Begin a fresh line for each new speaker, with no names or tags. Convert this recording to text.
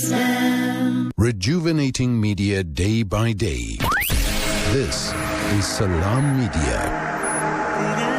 Rejuvenating media day by day. This is Salam Media.